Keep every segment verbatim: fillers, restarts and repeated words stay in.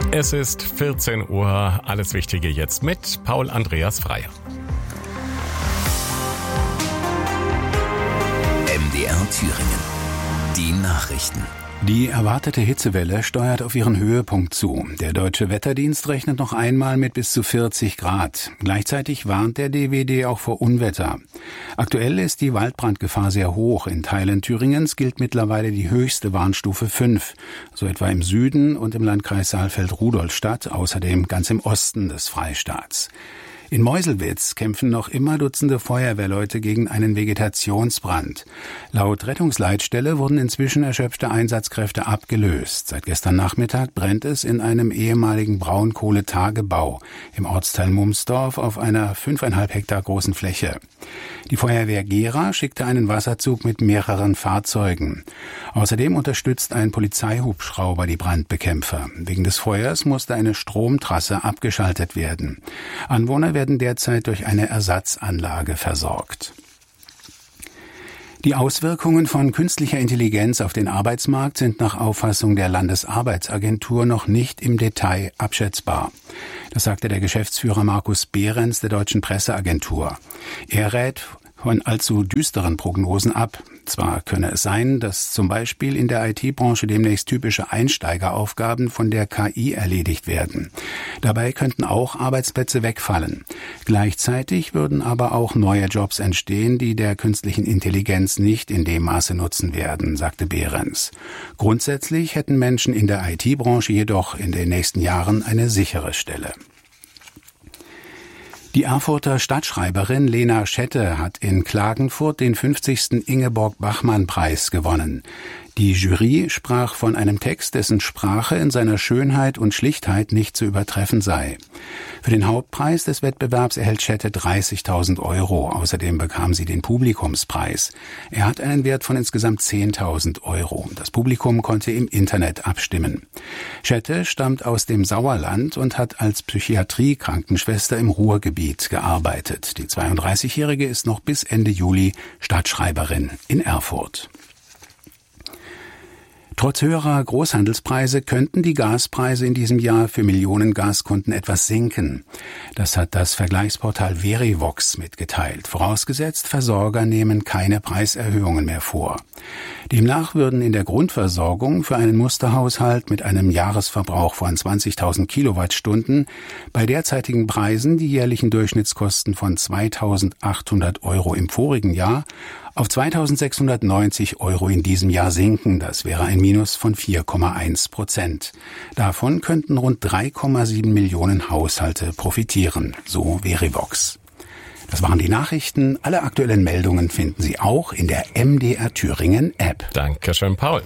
Es ist vierzehn Uhr, alles Wichtige jetzt mit Paul Andreas Freier. M D R Thüringen. Die Nachrichten. Die erwartete Hitzewelle steuert auf ihren Höhepunkt zu. Der Deutsche Wetterdienst rechnet noch einmal mit bis zu vierzig Grad. Gleichzeitig warnt der D W D auch vor Unwetter. Aktuell ist die Waldbrandgefahr sehr hoch. In Teilen Thüringens gilt mittlerweile die höchste Warnstufe fünf. So etwa im Süden und im Landkreis Saalfeld-Rudolstadt, außerdem ganz im Osten des Freistaats. In Meuselwitz kämpfen noch immer Dutzende Feuerwehrleute gegen einen Vegetationsbrand. Laut Rettungsleitstelle wurden inzwischen erschöpfte Einsatzkräfte abgelöst. Seit gestern Nachmittag brennt es in einem ehemaligen Braunkohletagebau im Ortsteil Mumsdorf auf einer fünfeinhalb Hektar großen Fläche. Die Feuerwehr Gera schickte einen Wasserzug mit mehreren Fahrzeugen. Außerdem unterstützt ein Polizeihubschrauber die Brandbekämpfer. Wegen des Feuers musste eine Stromtrasse abgeschaltet werden. Anwohner werden derzeit durch eine Ersatzanlage versorgt. Die Auswirkungen von künstlicher Intelligenz auf den Arbeitsmarkt sind nach Auffassung der Landesarbeitsagentur noch nicht im Detail abschätzbar. Das sagte der Geschäftsführer Markus Behrens der Deutschen Presseagentur. Er rät von allzu düsteren Prognosen ab. Zwar könne es sein, dass zum Beispiel in der I T-Branche demnächst typische Einsteigeraufgaben von der K I erledigt werden. Dabei könnten auch Arbeitsplätze wegfallen. Gleichzeitig würden aber auch neue Jobs entstehen, die der künstlichen Intelligenz nicht in dem Maße nutzen werden, sagte Behrens. Grundsätzlich hätten Menschen in der I T-Branche jedoch in den nächsten Jahren eine sichere Stelle. Die Erfurter Stadtschreiberin Lena Schette hat in Klagenfurt den fünfzigsten Ingeborg-Bachmann-Preis gewonnen. Die Jury sprach von einem Text, dessen Sprache in seiner Schönheit und Schlichtheit nicht zu übertreffen sei. Für den Hauptpreis des Wettbewerbs erhält Schette dreißigtausend Euro. Außerdem bekam sie den Publikumspreis. Er hat einen Wert von insgesamt zehntausend Euro. Das Publikum konnte im Internet abstimmen. Schette stammt aus dem Sauerland und hat als Psychiatrie-Krankenschwester im Ruhrgebiet gearbeitet. Die zweiunddreißigjährige ist noch bis Ende Juli Stadtschreiberin in Erfurt. Trotz höherer Großhandelspreise könnten die Gaspreise in diesem Jahr für Millionen Gaskunden etwas sinken. Das hat das Vergleichsportal Verivox mitgeteilt. Vorausgesetzt, Versorger nehmen keine Preiserhöhungen mehr vor. Demnach würden in der Grundversorgung für einen Musterhaushalt mit einem Jahresverbrauch von zwanzigtausend Kilowattstunden bei derzeitigen Preisen die jährlichen Durchschnittskosten von zweitausendachthundert Euro im vorigen Jahr auf zweitausendsechshundertneunzig Euro in diesem Jahr sinken. Das wäre ein Minus von vier Komma eins Prozent. Davon könnten rund drei Komma sieben Millionen Haushalte profitieren, so Verivox. Das waren die Nachrichten. Alle aktuellen Meldungen finden Sie auch in der M D R Thüringen App. Dankeschön, Paul.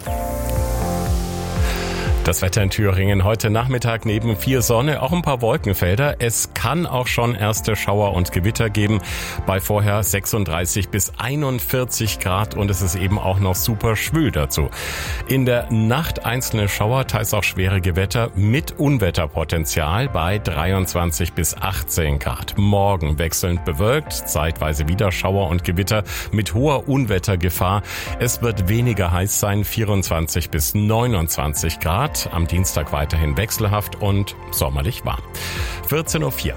Das Wetter in Thüringen heute Nachmittag neben viel Sonne, auch ein paar Wolkenfelder. Es kann auch schon erste Schauer und Gewitter geben, bei vorher sechsunddreißig bis einundvierzig Grad und es ist eben auch noch super schwül dazu. In der Nacht einzelne Schauer, teils auch schwere Gewitter mit Unwetterpotenzial bei dreiundzwanzig bis achtzehn Grad. Morgen wechselnd bewölkt, zeitweise wieder Schauer und Gewitter mit hoher Unwettergefahr. Es wird weniger heiß sein, vierundzwanzig bis neunundzwanzig Grad. Am Dienstag weiterhin wechselhaft und sommerlich warm. vierzehn Uhr vier.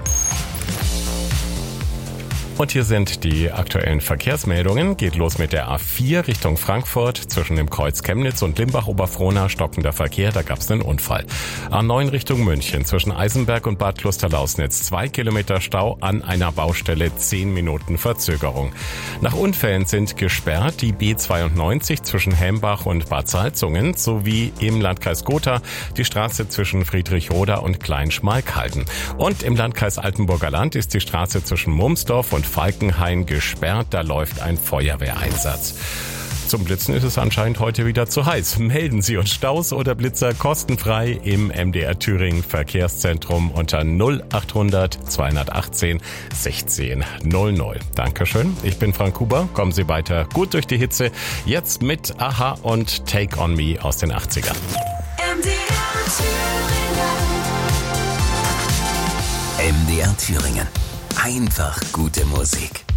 Und hier sind die aktuellen Verkehrsmeldungen. Geht los mit der A vier Richtung Frankfurt. Zwischen dem Kreuz Chemnitz und Limbach-Oberfrohna stockender Verkehr, da gab es einen Unfall. A neun Richtung München. Zwischen Eisenberg und Bad Klosterlausnitz. Zwei Kilometer Stau an einer Baustelle, zehn Minuten Verzögerung. Nach Unfällen sind gesperrt die B zweiundneunzig zwischen Hembach und Bad Salzungen sowie im Landkreis Gotha die Straße zwischen Friedrichroda und Kleinschmalkalden. Und im Landkreis Altenburger Land ist die Straße zwischen Mumsdorf und Falkenhain gesperrt, da läuft ein Feuerwehreinsatz. Zum Blitzen ist es anscheinend heute wieder zu heiß. Melden Sie uns Staus oder Blitzer kostenfrei im M D R Thüringen Verkehrszentrum unter null achthundert zweihundertachtzehn sechzehn null null. Dankeschön, ich bin Frank Huber. Kommen Sie weiter gut durch die Hitze. Jetzt mit Aha und Take On Me aus den achtzigern. M D R Thüringen. M D R Thüringen. Einfach gute Musik.